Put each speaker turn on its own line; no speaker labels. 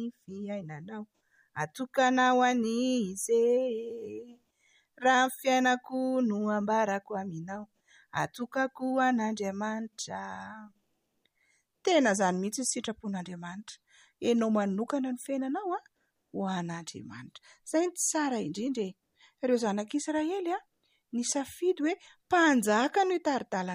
fiainanao, atokana ho an'izy raha ny fiainako no ambarako aminao, atokako ho an'Andriamanitra. Tena izany mihitsy ny sitrapon'Andriamanitra. Ianao manokana ny fiainanao ho an'Andriamanitra. Izay ny tsara indrindra. Ireo zanak'Israely nisafidy hoe mpanjaka no hitari-dalana